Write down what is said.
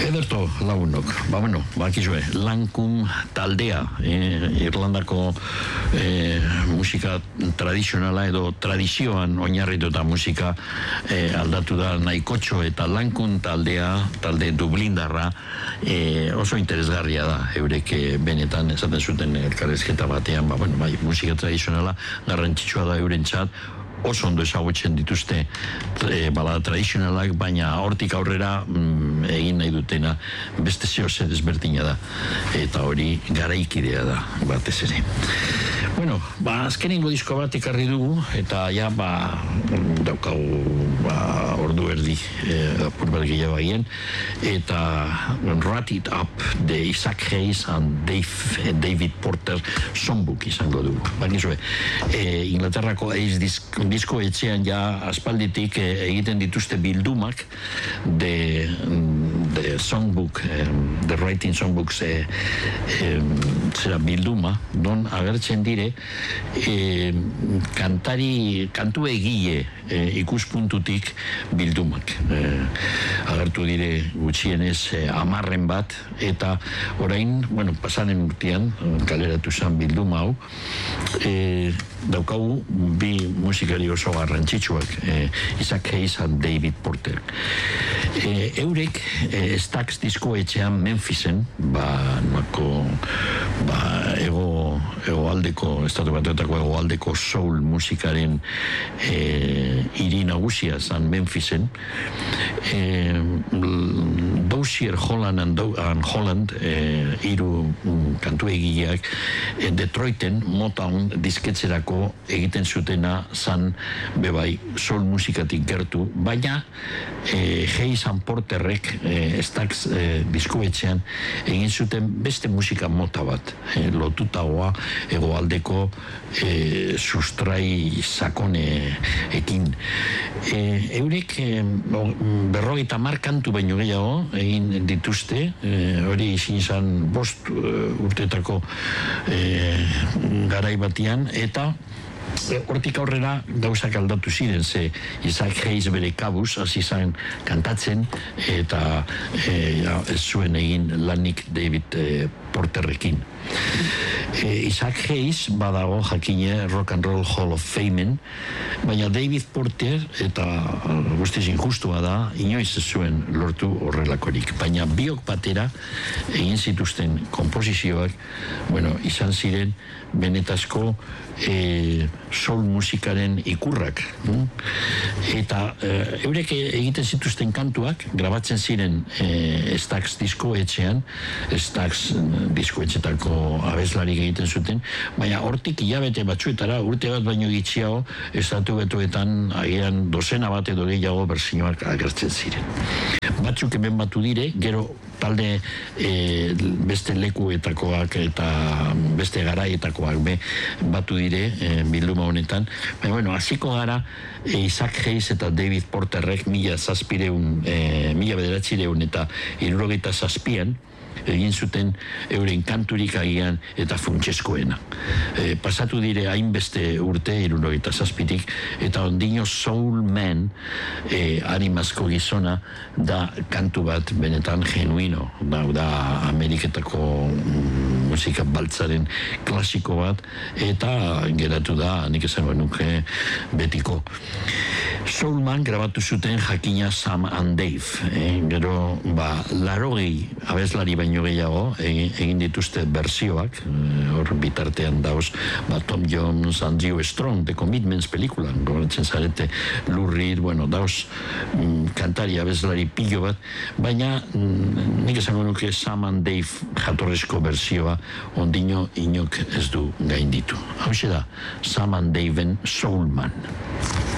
Ederto lagunok, bakizue, Lankun taldea, Irlandako musika tradizionala edo tradizioan oinarrituta musika aldatu da nahikotxo, eta Lankun taldea, talde dublindarra, oso interesgarria da, eurek benetan esaten zuten elkarrezketa batean, musika tradizionala garrantzitsua da eurentzat, oso ondo ezagutzen dituzte balada tradizionalak, baina hortik aurrera egin nahi dutena beste zeo zer ezberdina da, eta hori garaikidea da batez ere. Azkenengo disko bat ekarri dugu, eta ja daukagu ordu erdi apur bat gehiago egin, eta Rat It Up de Isaac Hayes and David Porter songbook izango dugu. Inglaterrako Ace disko etxean ja aspalditik egiten dituzte bildumak de songbook, de writing songbooks zera bilduma, don agertzen dire kantu egile ikuspuntutik bildumak. Agertu dire gutxienez 10 bat, eta orain, pasaren urtean, kaleratu zen bilduma hau, daukagu bi musikari oso garrantzitsuak, Isaac Hayes and David Porter. Eurek Stax disko etxean Memphisen, egoaldeko, estatu batuetako egoaldeko soul musikaren hiri nagusia zan Memphisen, Dozier Holland and Holland hiru kantu egileak Detroiten Motown disketzerako egiten zutena zan bebai soul musikatik gertu, baina Hayes and Porterrek Stax diskoetxean egin zuten beste musika mota bat, lotutagoa egoaldeko sustrai sakoneekin. Eurek 50 kantu baino gehiago egin dituzte, hori izan 5 urtetako garai batian, eta hortik aurrera gauzak aldatu ziren, ze Isaac Hayes bere kabuz hasi izan kantatzen, eta ez zuen egin lanik David Porterrekin. Isaac Hayes badago jakine Rock and Roll Hall of Famen, baina David Porter, eta guztiz injustua da, inoiz ez zuen lortu horrelakorik, baina biok batera egin zituzten komposizioak, izan ziren benetazko soul musikaren ikurrak, eta eurek egiten zituzten kantuak grabatzen ziren Stax disko etxean, Stax disko etxetako abeslarik egiten zuten, baina hortik hilabete batzuetara, urte bat baino gitxiago, estatu betuetan agian 12 bat edo gehiago berzioak agertzen ziren. Batzuk hemen batu dire, gero talde beste lekuetakoak eta beste garaietakoak batu dire bilduma honetan. Hasiko gara Isaac Hayes eta David Porterrek 1997 eta 1977 egin zuten euren kanturik agian eta funtseskoena. Pasatu dire hainbeste urte, 1977, eta ondino Soul Man, animazko gizona, da kantu bat benetan genuino, da Ameriketako musika baltzaren klasiko bat, eta geratu da, nik esango nuke, betiko. Soul Man grabatu zuten jakina Sam and Dave, gero 80 abeslari baino gehiago egin dituzte berzioak, hor bitartean dauz Tom Jones, Andrew Strong, The Commitments pelikulan, goratzen zarete Lou Reed, dauz kantari abeslari pilo bat, baina nik esango nuke Sam and Dave jatorrezko berzioa ondino inok ez du gainditu. Hau da, Sam and Daven Soul Man.